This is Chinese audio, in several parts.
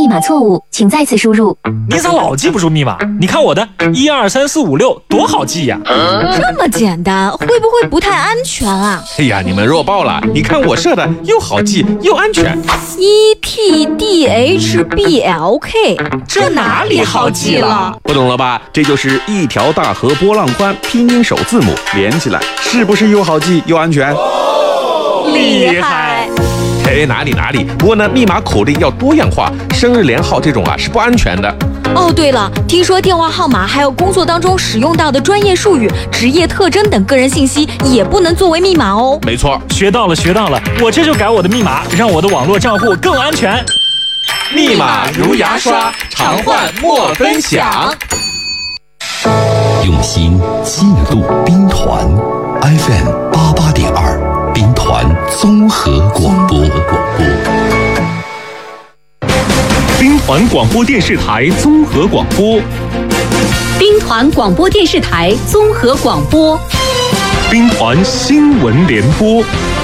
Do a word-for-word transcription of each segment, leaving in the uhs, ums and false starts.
密码错误，请再次输入。 你咋老记不住密码？你看我的一二三四五六多好记呀！ 这么简单，会不会不太安全啊？ 哎呀，你们弱爆了！你看我设的又好记又安全。 E T D H B L K， 这哪里好记了？ 不懂了吧？这就是一条大河波浪宽，拼音首字母连起来，是不是又好记又安全？ 哦、厉害！ 嘿，哪里哪里，不过呢，密码口令要多样化，生日连号这种啊是不安全的。 哦，对了，听说电话号码还有工作当中使用到的专业术语、职业特征等个人信息也不能作为密码哦。 没错， 学到了学到了，我这就改我的密码，让我的网络账户更安全。 密码如牙刷，常换莫分享。 用心记录兵团 F M 八八点二。兵团综合广播， 兵团广播电视台综合广播， 兵团广播电视台综合广播， 兵团新闻联播，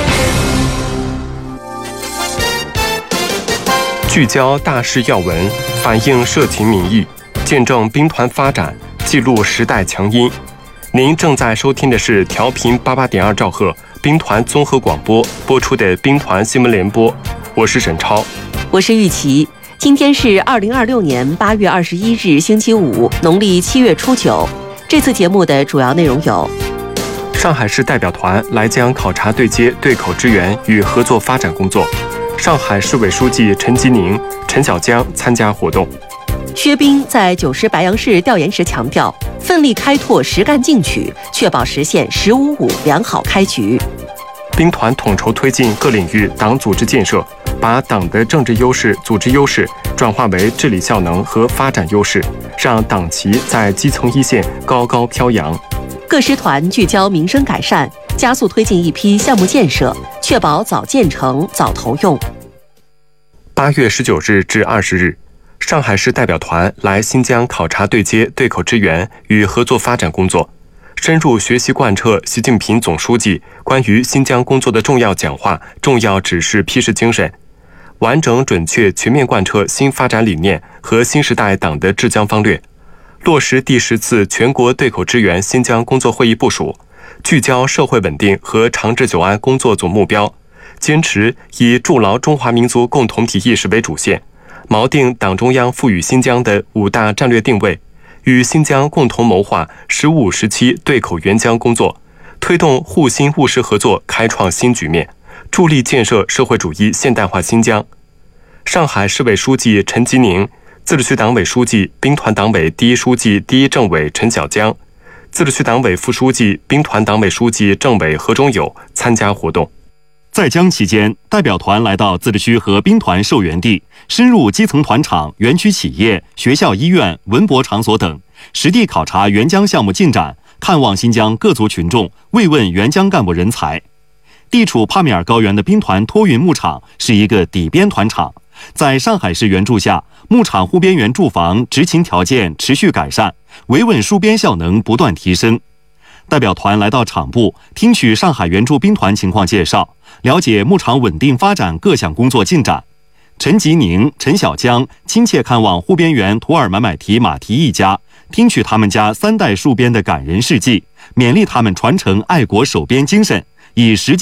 聚焦大事要闻，反映社情民意，见证兵团发展，记录时代强音。您正在收听的是调频八八点二兆赫。兵团综合广播播出的兵团新闻联播，我是沈超， 我是玉琪。今天是二零二六年八月二十一日，星期五，农历七月初九。这次节目的主要内容有： 上海市代表团来江考察对接对口支援与合作发展工作，上海市委书记陈吉宁、陈小江参加活动。 薛兵在九十白杨市调研时强调，奋力开拓实干进取，确保实现“十五五”良好开局。 兵团统筹推进各领域党组织建设，把党的政治优势、组织优势转化为治理效能和发展优势，让党旗在基层一线高高飘扬。 各师团聚焦民生改善，加速推进一批项目建设，确保早建成、早投用。 八月十九日至二十日。上海市代表团来新疆考察对接对口支援与合作发展工作，深入学习贯彻习近平总书记关于新疆工作的重要讲话、重要指示批示精神，完整准确全面贯彻新发展理念和新时代党的治疆方略，落实第十次全国对口支援新疆工作会议部署，聚焦社会稳定和长治久安工作总目标，坚持以筑牢中华民族共同体意识为主线，锚定党中央赋予新疆的五大战略定位，与新疆共同谋划“十五”时期对口援疆工作，推动沪新务实合作开创新局面，助力建设社会主义现代化新疆。上海市委书记陈吉宁、自治区党委书记、兵团党委第一书记、第一政委陈小江、自治区党委副书记、兵团党委书记、政委何忠友参加活动。 在江期间，代表团来到自治区和兵团受援地，深入基层团场、园区企业、学校、医院、文博场所等，实地考察援疆项目进展，看望新疆各族群众，慰问援疆干部人才。地处帕米尔高原的兵团托运牧场是一个底边团场，在上海市援助下，牧场护边员住房执勤条件持续改善，维稳戍边效能不断提升。代表团来到场部，听取上海援助兵团情况介绍，了解牧场稳定发展各项工作进展。陈吉宁、陈小江亲切看望护边员图尔买买提马提一家，听取他们家三代戍边的感人事迹，勉励他们传承爱国守边精神，以实际